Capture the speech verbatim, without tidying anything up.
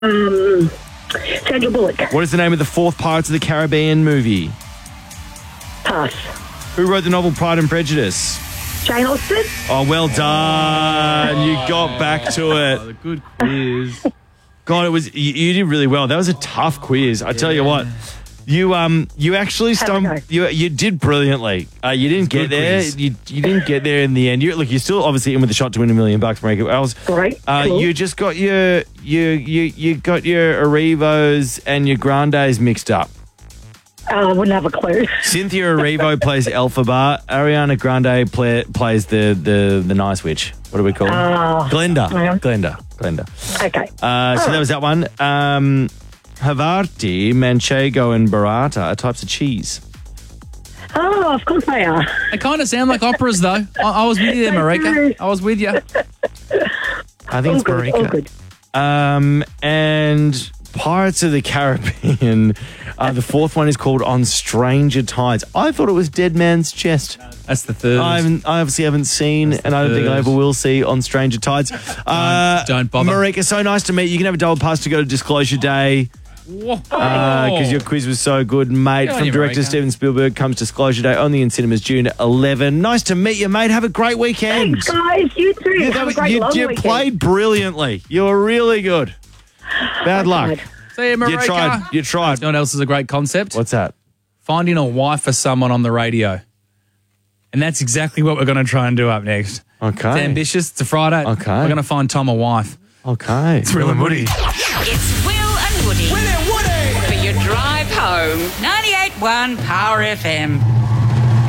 Um, Sandra Bullock. What is the name of the fourth Pirates of the Caribbean movie? Pass. Who wrote the novel Pride and Prejudice? Jane Austen. Oh, well done. You got back to Oh, it. the good quiz. God, it was you, you did really well. That was a tough quiz. I tell you what. You um you actually How'd I stumped go? you you did brilliantly. Uh, you didn't get good there. quiz. You you didn't get there in the end. You look, you're still obviously in with the shot to win a million bucks, Marika. I was Great. uh, Cool. you just got your you you you got your Arrivos and your Grandes mixed up. Uh, I wouldn't have a clue. Cynthia Erivo plays Elphaba. Ariana Grande play, plays the, the the nice witch. What do we call her? Ah. Glenda. yeah. Glenda. Glenda. Okay. Uh, so that was that one. Um, Havarti, Manchego, and Burrata are types of cheese. Oh, of course they are. They kind of sound like operas, though. I, I was with you there, Marika. I was with you. I think All it's good. All Marika. good. Um, and Pirates of the Caribbean. Uh, the fourth one is called On Stranger Tides. I thought it was Dead Man's Chest. That's the third. I, haven't, I obviously haven't seen, and I don't think I third. ever will see On Stranger Tides. Uh, don't bother. Marika, so nice to meet you. You can have a double pass to go to Disclosure Day. Because your quiz was so good, mate. Good on From you, director Marika. Steven Spielberg comes Disclosure Day, only in cinemas June eleventh. Nice to meet you, mate. Have a great weekend. Thanks, guys. You too. Yeah, that have a was- great you long you weekend. played brilliantly. You were really good. Bad luck. tried. See you, Marika. You tried. You tried. You know what else is a great concept? What's that? Finding a wife for someone on the radio. And that's exactly what we're going to try and do up next. Okay. It's ambitious. It's a Friday. Okay. We're going to find Tom a wife. Okay. It's Will and Woody. It's Will and Woody. Will and Woody. For your drive home. ninety-eight point one Power F M.